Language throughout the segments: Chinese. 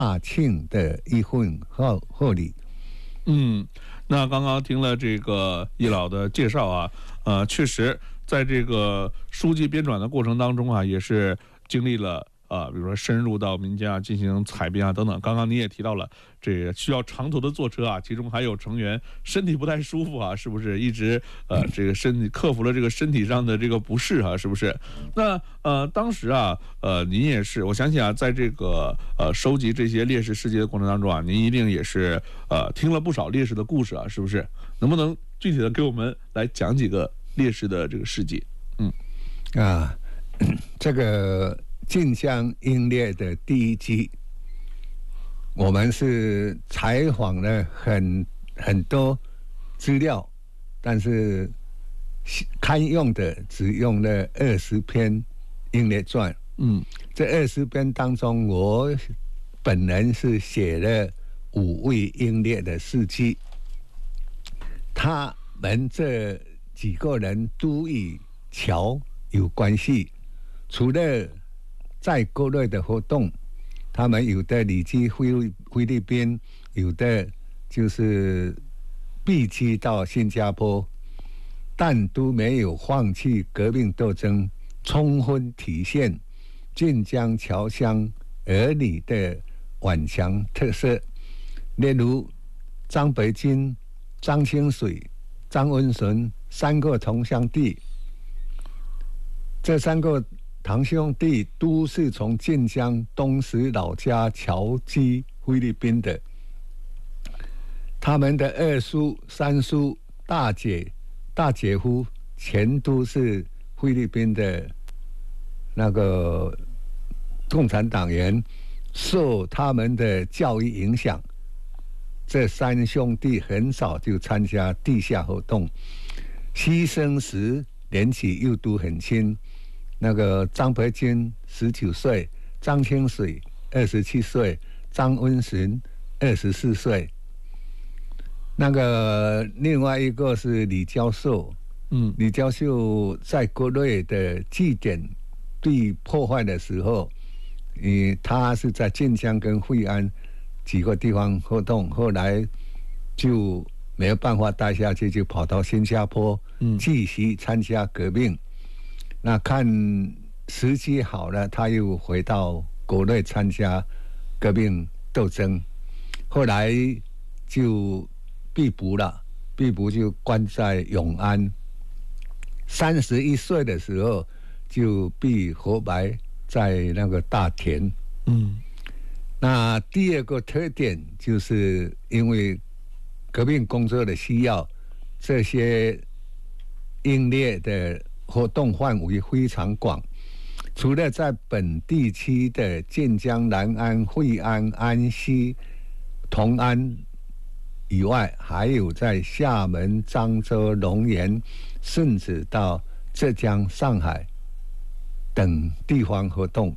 大庆的一份厚礼。 那刚刚听了这个易老的介绍啊，确实在这个书籍编纂的过程当中啊，也是经历了比如说深入到民间啊，进行采编啊等等。刚刚你也提到了这个需要长途的坐车啊，其中还有成员身体不太舒服啊，是不是一直这个身体克服了这个身体上的这个不适啊，是不是？那当时啊您也是，我相信啊，在这个收集这些烈士事迹的过程当中啊，您一定也是听了不少烈士的故事啊，是不是？能不能具体的给我们来讲几个烈士的这个事迹？ 这个晋江英烈的第一集，我们是采访了很多资料，但是堪用的只用了20篇英烈传。这20篇当中，我本人是写了5位英烈的事迹，他们这几个人都与桥有关系，除了在国内的活动，他们有的离居菲律宾，有的就是避居到新加坡，但都没有放弃革命斗争，充分体现晋江侨乡儿女的顽强特色。例如张北京、张清水、张温顺3个同乡弟，这3个堂兄弟都是从晋江东石老家侨居菲律宾的，他们的2叔、3叔、大姐夫全都是菲律宾的那个共产党员，受他们的教育影响，这3兄弟很早就参加地下活动，牺牲时年纪又都很轻。那个张培军19岁，张清水27岁，张温顺24岁。那个另外一个是李教授，李教授在国内的据点被破坏的时候，他是在晋江跟惠安几个地方活动，后来就没有办法待下去，就跑到新加坡继续参加革命。那看时机好了，他又回到国内参加革命斗争，后来就被捕了，被捕就关在永安。31岁的时候就被活埋在那个大田。那第2个特点就是因为革命工作的需要，这些英烈的活动范围非常广，除了在本地区的晋江、南安、惠安、安溪、同安以外，还有在厦门、漳州、龙岩，甚至到浙江、上海等地方活动。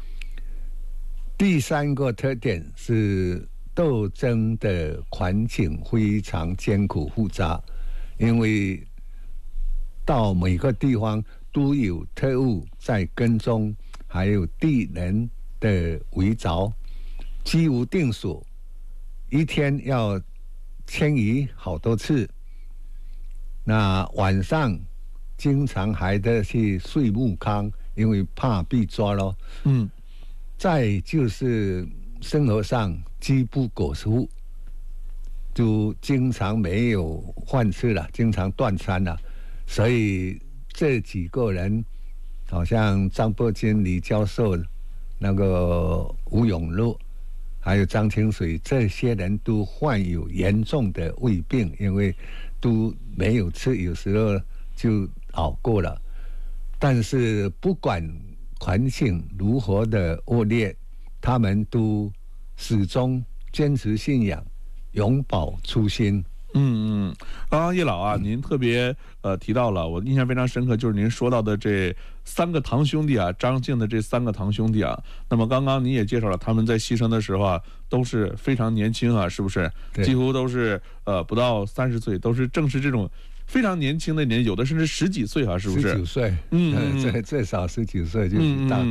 第3个特点是斗争的环境非常艰苦复杂，因为到每个地方都有特务在跟踪，还有敌人的围剿，居无定所，一天要迁移好多次。那晚上经常还得去睡木糠，因为怕被抓咯。再就是生活上饥不果腹，就经常没有饭吃了，经常断餐了。所以这几个人，好像张伯钧、李教授、那个吴永乐，还有张清水，这些人都患有严重的胃病，因为都没有吃，有时候就熬过了。但是不管环境如何的恶劣，他们都始终坚持信仰，永葆初心。 刚刚叶老啊，您特别提到了，我印象非常深刻，就是您说到的这3个堂兄弟啊，张姓的这3个堂兄弟啊。那么刚刚您也介绍了，他们在牺牲的时候啊，都是非常年轻啊，是不是？几乎都是不到30岁，都是正是这种非常年轻的年，有的甚至10几岁啊，是不是 ？19岁，最少19岁就是大哥。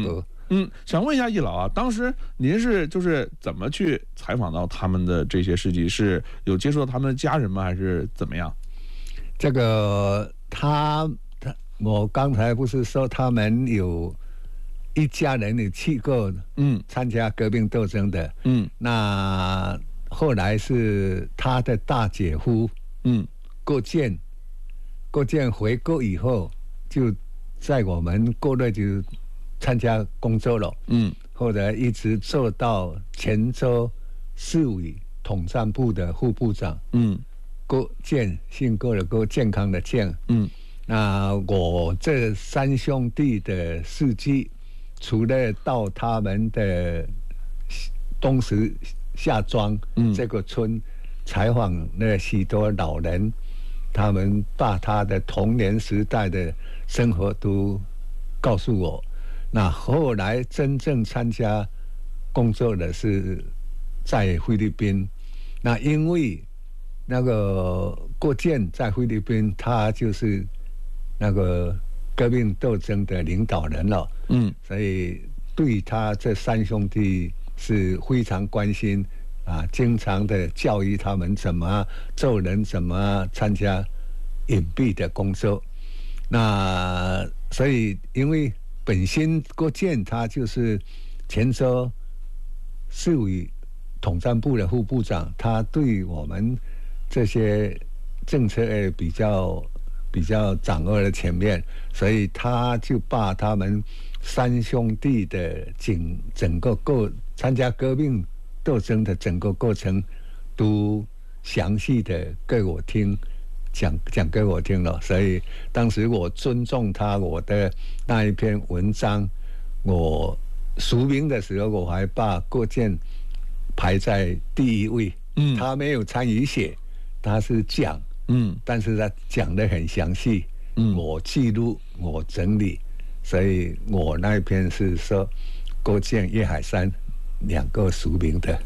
想问一下易老啊，当时您是就是怎么去采访到他们的这些事迹？是有接触到他们的家人吗？还是怎么样？ 这个我刚才不是说他们有一家人有去过，参加革命斗争的，那后来是他的大姐夫，郭建回国以后，就在我们国内就参加工作了，后来一直做到泉州市委统战部的副部长，郭建，姓郭的郭，健康的健，那我这三兄弟的事迹，除了到他们的东石下庄这个村采访了许多老人，他们把他的童年时代的生活都告诉我。那后来真正参加工作的是在菲律宾，那因为那个郭建在菲律宾，他就是那个革命斗争的领导人了，所以对他这三兄弟是非常关心啊，经常的教育他们怎么做人，怎么参加隐蔽的工作。那所以因为本身郭建他就是泉州市委统战部的副部长，他对我们这些政策比较掌握了前面，所以他就把他们三兄弟的整个参加革命斗争的整个过程都详细的给我听，讲给我听了，所以当时我尊重他，我的那一篇文章，我署名的时候，我还把郭建排在第一位，他没有参与写，他是讲，但是他讲得很详细，我记录，我整理，所以我那一篇是说郭建、叶海山两个署名的。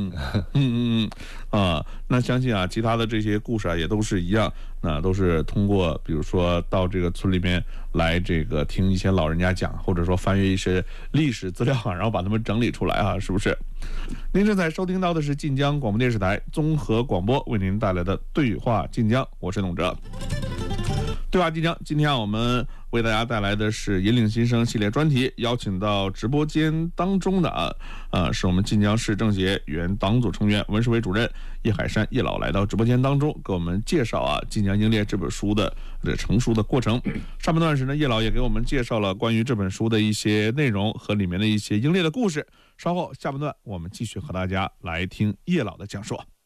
那相信啊，其他的这些故事啊，也都是一样，那都是通过，比如说到这个村里面来，这个听一些老人家讲，或者说翻阅一些历史资料啊，然后把它们整理出来啊，是不是？您正在收听到的是晋江广播电视台综合广播为您带来的对话晋江，我是董哲。对话晋江，今天我们为大家带来的是引领新生系列专题，邀请到直播间当中的是我们晋江市政协原党组成员、文史委主任叶海山叶老来到直播间当中，给我们介绍《晋江英烈》这本书的成书的过程。上半段时呢，叶老也给我们介绍了关于这本书的一些内容和里面的一些英烈的故事。稍后下半段，我们继续和大家来听叶老的讲述。